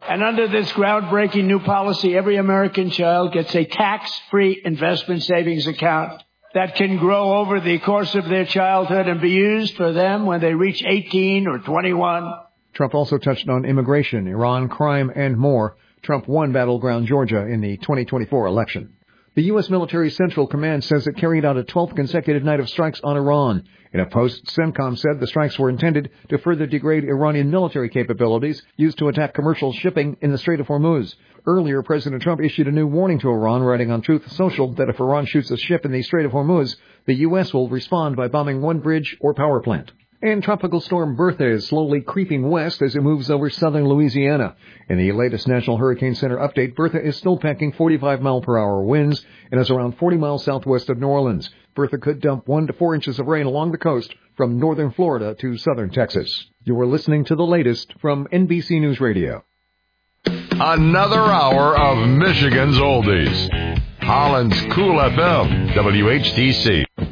And under this groundbreaking new policy, every American child gets a tax-free investment savings account that can grow over the course of their childhood and be used for them when they reach 18 or 21. Trump also touched on immigration, Iran, crime, and more. Trump won battleground Georgia in the 2024 election. The U.S. Military Central Command says it carried out a 12th consecutive night of strikes on Iran. In a post, CENTCOM said the strikes were intended to further degrade Iranian military capabilities used to attack commercial shipping in the Strait of Hormuz. Earlier, President Trump issued a new warning to Iran, writing on Truth Social that if Iran shoots a ship in the Strait of Hormuz, the U.S. will respond by bombing one bridge or power plant. And Tropical Storm Bertha is slowly creeping west as it moves over southern Louisiana. In the latest National Hurricane Center update, Bertha is still packing 45-mile-per-hour winds and is around 40 miles southwest of New Orleans. Bertha could dump 1 to 4 inches of rain along the coast from northern Florida to southern Texas. You are listening to the latest from NBC News Radio. Another hour of Michigan's Oldies. Holland's Cool FM, WHTC.